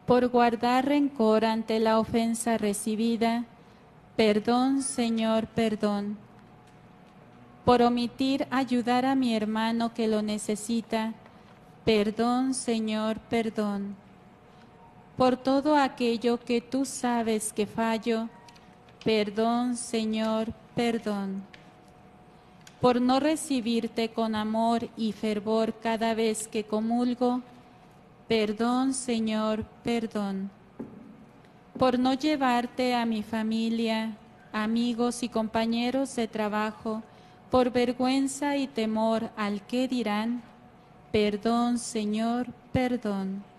Por guardar rencor ante la ofensa recibida, perdón, Señor, perdón. Por omitir ayudar a mi hermano que lo necesita, perdón, Señor, perdón. Por todo aquello que tú sabes que fallo, perdón, Señor, perdón. Por no recibirte con amor y fervor cada vez que comulgo, perdón, Señor, perdón. Por no llevarte a mi familia, amigos y compañeros de trabajo, por vergüenza y temor al que dirán, perdón, Señor, perdón.